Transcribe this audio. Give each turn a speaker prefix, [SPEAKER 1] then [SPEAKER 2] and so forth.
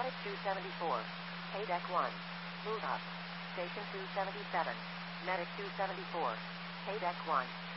[SPEAKER 1] Medic 274. Hey Deck 1. Move up. Station 277. Medic 274. Hey Deck 1.